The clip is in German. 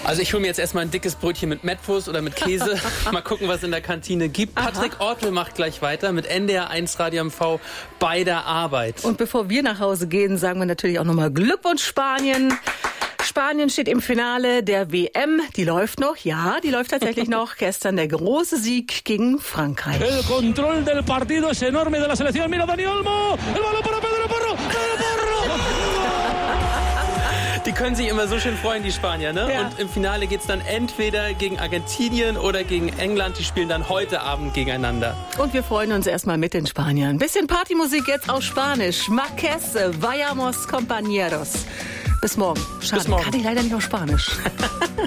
Also ich hole mir jetzt erstmal ein dickes Brötchen mit Mettwurst oder mit Käse. Mal gucken, was es in der Kantine gibt. Aha. Patrick Ortl macht gleich weiter mit NDR1 Radio MV bei der Arbeit. Und bevor wir nach Hause gehen, sagen wir natürlich auch nochmal Glückwunsch Spanien. Spanien steht im Finale der WM. Die läuft noch. Ja, die läuft tatsächlich noch. Gestern der große Sieg gegen Frankreich. El control del partido es enorme de la selección. Mira Dani Olmo. El balón para Pedro Porro. Pedro Porro. Die können sich immer so schön freuen, die Spanier, ne? Ja. Und im Finale geht's dann entweder gegen Argentinien oder gegen England. Die spielen dann heute Abend gegeneinander. Und wir freuen uns erstmal mit den Spaniern. Ein bisschen Partymusik jetzt auf Spanisch. Marquez, vayamos compañeros. Bis morgen. Schade, Bis morgen. kann ich leider nicht auf Spanisch.